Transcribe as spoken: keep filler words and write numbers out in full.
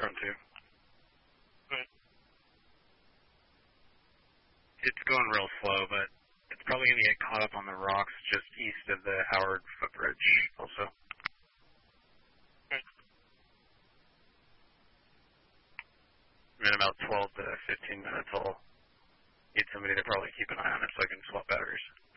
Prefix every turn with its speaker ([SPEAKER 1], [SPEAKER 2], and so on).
[SPEAKER 1] front two.
[SPEAKER 2] Good.
[SPEAKER 1] It's going real slow, but it's probably going to get caught up on the rocks just east of the Howard footbridge also.
[SPEAKER 2] Good.
[SPEAKER 1] I'm in about twelve to fifteen minutes. I'll need somebody to probably keep an eye on it so I can swap batteries.